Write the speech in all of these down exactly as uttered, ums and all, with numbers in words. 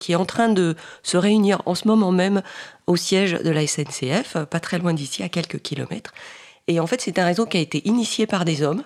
qui est en train de se réunir en ce moment même au siège de la S N C F, pas très loin d'ici, à quelques kilomètres. Et en fait, c'est un réseau qui a été initié par des hommes,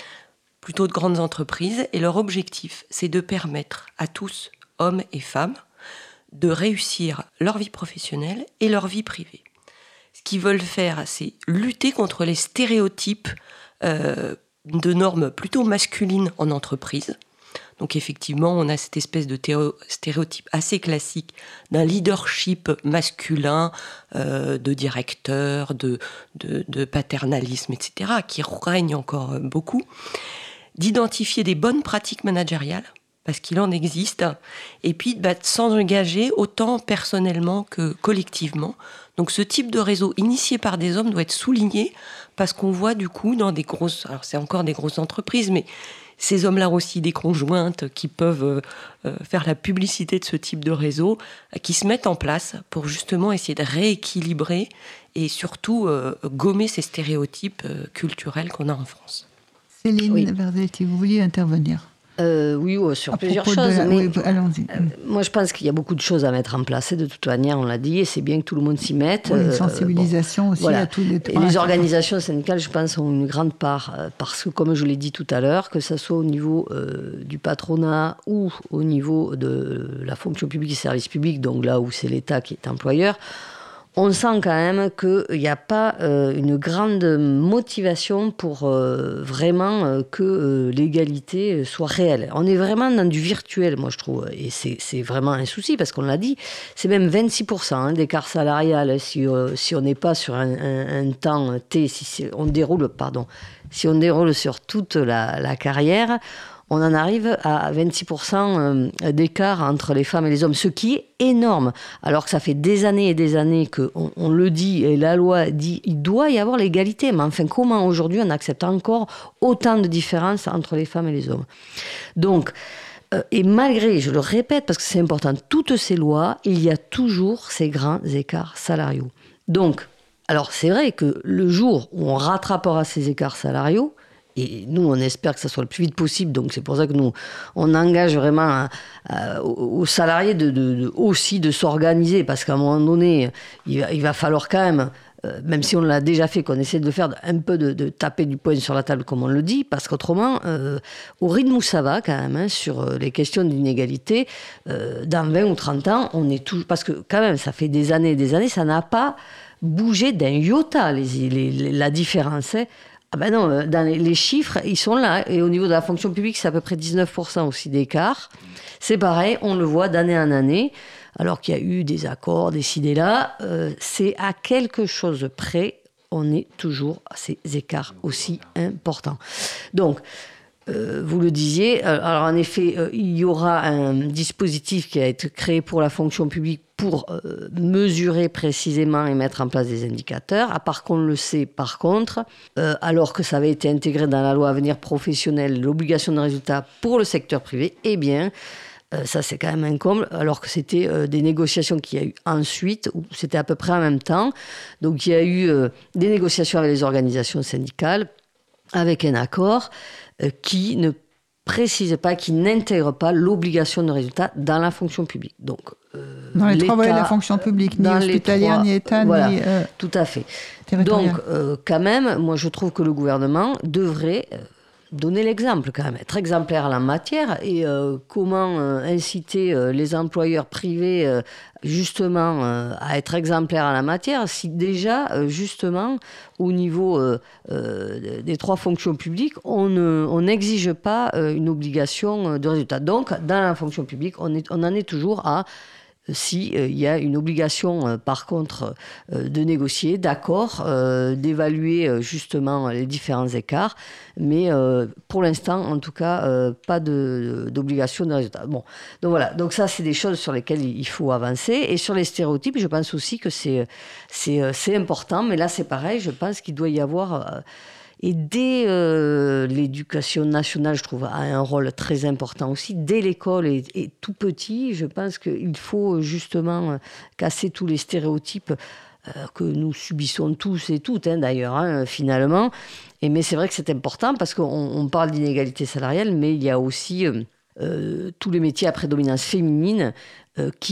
plutôt de grandes entreprises, et leur objectif, c'est de permettre à tous, hommes et femmes, de réussir leur vie professionnelle et leur vie privée. Ce qu'ils veulent faire, c'est lutter contre les stéréotypes euh, de normes plutôt masculines en entreprise. Donc effectivement, on a cette espèce de théo- stéréotype assez classique d'un leadership masculin, euh, de directeur, de, de, de paternalisme, et cetera, qui règne encore beaucoup. D'identifier des bonnes pratiques managériales, parce qu'il en existe, et puis bah, de s'engager autant personnellement que collectivement. Donc ce type de réseau initié par des hommes doit être souligné, parce qu'on voit du coup dans des grosses... Alors c'est encore des grosses entreprises, mais ces hommes-là aussi, des conjointes qui peuvent euh, faire la publicité de ce type de réseau, euh, qui se mettent en place pour justement essayer de rééquilibrer et surtout euh, gommer ces stéréotypes euh, culturels qu'on a en France. Céline Oui. Verzetti, vous vouliez intervenir? Euh, oui, ouais, sur À plusieurs propos de choses. la- Mais, oui, allons-y. euh, moi, je pense qu'il y a beaucoup de choses à mettre en place. Et de toute manière, on l'a dit, et c'est bien que tout le monde s'y mette. Oui, une Euh, sensibilisation bon, aussi voilà. à tous les... Et les organisations syndicales, je pense, ont une grande part, euh, parce que, comme je l'ai dit tout à l'heure, que ce soit au niveau euh, du patronat ou au niveau de la fonction publique et service public, donc là où c'est l'État qui est employeur, on sent quand même qu'il n'y a pas euh, une grande motivation pour euh, vraiment euh, que euh, l'égalité soit réelle. On est vraiment dans du virtuel, moi je trouve, et c'est, c'est vraiment un souci, parce qu'on l'a dit, c'est même vingt-six pour cent hein, d'écart salarial si, euh, si on n'est pas sur un, un, un temps T, si on déroule, pardon, si on déroule sur toute la, la carrière, on en arrive à vingt-six pour cent d'écart entre les femmes et les hommes, ce qui est énorme. Alors que ça fait des années et des années qu'on on le dit, et la loi dit il doit y avoir l'égalité. Mais enfin, comment aujourd'hui on accepte encore autant de différences entre les femmes et les hommes? Donc, euh, et malgré, je le répète parce que c'est important, toutes ces lois, il y a toujours ces grands écarts salariaux. Donc, alors c'est vrai que le jour où on rattrapera ces écarts salariaux, et nous, on espère que ça soit le plus vite possible. Donc, c'est pour ça que nous, on engage vraiment à, à, aux salariés de, de, de, aussi de s'organiser. Parce qu'à un moment donné, il va, il va falloir quand même, euh, même si on l'a déjà fait, qu'on essaie de faire un peu de, de taper du poing sur la table, comme on le dit. Parce qu'autrement, euh, au rythme où ça va, quand même, hein, sur les questions d'inégalité, euh, dans vingt ou trente ans, on est toujours... Parce que quand même, ça fait des années et des années, ça n'a pas bougé d'un iota, les, les, les, la différence, hein. Ah ben non, dans les, les chiffres, ils sont là. Et au niveau de la fonction publique, c'est à peu près dix-neuf pour cent aussi d'écart. C'est pareil, on le voit d'année en année. Alors qu'il y a eu des accords décidés là, euh, c'est à quelque chose près, on est toujours à ces écarts aussi importants. Donc, euh, vous le disiez, alors en effet, euh, il y aura un dispositif qui a été créé pour la fonction publique pour euh, mesurer précisément et mettre en place des indicateurs. À part qu'on le sait, par contre, euh, alors que ça avait été intégré dans la loi Avenir professionnel, l'obligation de résultat pour le secteur privé, eh bien, euh, ça c'est quand même un comble, alors que c'était euh, des négociations qu'il y a eu ensuite, où c'était à peu près en même temps. Donc il y a eu euh, des négociations avec les organisations syndicales, avec un accord euh, qui ne précise pas, qui n'intègre pas l'obligation de résultat dans la fonction publique. Donc, euh, dans les trois volets de la fonction publique, ni hospitalière, trois, ni État, voilà, ni euh, tout à fait. Donc, euh, quand même, moi je trouve que le gouvernement devrait euh, donner l'exemple quand même, être exemplaire en la matière et euh, comment euh, inciter euh, les employeurs privés euh, justement euh, à être exemplaires en la matière si déjà euh, justement au niveau euh, euh, des trois fonctions publiques on ne, on n'exige pas euh, une obligation de résultat. Donc dans la fonction publique on, est, on en est toujours à s'il euh, y a une obligation, euh, par contre, euh, de négocier, d'accord, euh, d'évaluer euh, justement les différents écarts, mais euh, pour l'instant, en tout cas, euh, pas de, d'obligation de résultat. Bon, donc voilà, donc ça, c'est des choses sur lesquelles il faut avancer. Et sur les stéréotypes, je pense aussi que c'est, c'est, c'est important, mais là, c'est pareil, je pense qu'il doit y avoir... Euh, Et dès euh, l'éducation nationale, je trouve, a un rôle très important aussi. Dès l'école et, et tout petit, je pense qu'il faut justement casser tous les stéréotypes euh, que nous subissons tous et toutes, hein, d'ailleurs, hein, finalement. Et, mais c'est vrai que c'est important parce qu'on on parle d'inégalité salariale, mais il y a aussi... Euh, Euh, tous les métiers à prédominance féminine euh, qui